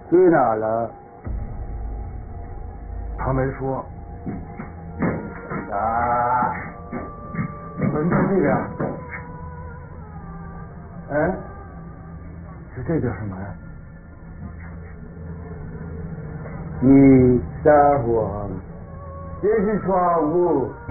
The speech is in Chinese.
去哪了？ 他没说。 啊！ 门在这边。 哎， 是这边是门。 你撒谎，这是窗户。